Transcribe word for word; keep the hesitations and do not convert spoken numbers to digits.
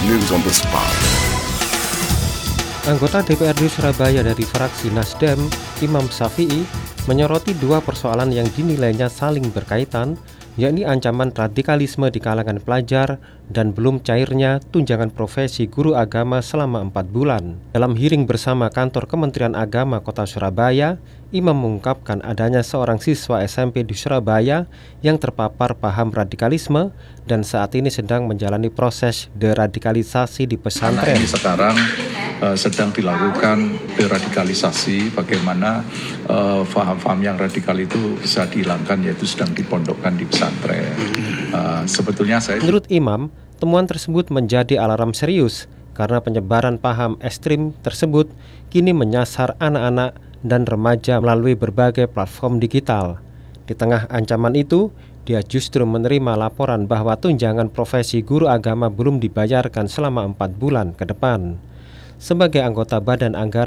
News on the spot. Anggota D P R D Surabaya dari fraksi Nasdem, Imam Syafi'i, menyoroti dua persoalan yang dinilainya saling berkaitan, yakni ancaman radikalisme di kalangan pelajar dan belum cairnya tunjangan profesi guru agama selama empat bulan. Dalam hearing bersama kantor Kementerian Agama Kota Surabaya, Imam mengungkapkan adanya seorang siswa S M P di Surabaya yang terpapar paham radikalisme dan saat ini sedang menjalani proses deradikalisasi di pesantren. Ini sekarang uh, sedang dilakukan deradikalisasi, bagaimana uh, faham-faham yang radikal itu bisa dihilangkan, yaitu sedang dipondokkan di pesantren. Uh, sebetulnya saya... Menurut Imam, temuan tersebut menjadi alarm serius karena penyebaran paham ekstrim tersebut kini menyasar anak-anak dan remaja melalui berbagai platform digital. Di tengah ancaman itu, dia justru menerima laporan bahwa tunjangan profesi guru agama belum dibayarkan selama empat bulan ke depan. Sebagai anggota Badan Anggaran